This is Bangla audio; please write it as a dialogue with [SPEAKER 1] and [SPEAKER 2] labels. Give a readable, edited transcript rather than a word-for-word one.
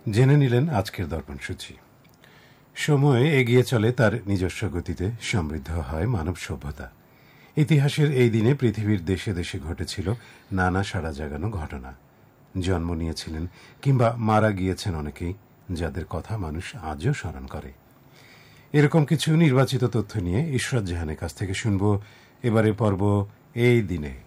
[SPEAKER 1] জেনে নিলেন আজকের দর্পণ সূচি। সময় এগিয়ে চলে তার নিজস্ব গতিতে, সমৃদ্ধ হয় মানব সভ্যতা। ইতিহাসের এই দিনে পৃথিবীর দেশে দেশে ঘটেছিল নানা সাড়া জাগানো ঘটনা। জন্ম নিয়েছিলেন কিংবা মারা গিয়েছেন অনেকেই, যাদের কথা মানুষ আজও স্মরণ করে। এরকম কিছু নির্বাচিত তথ্য নিয়ে ইশরাত জাহানের কাছ থেকে শুনব এবারে পর্ব এই দিনে।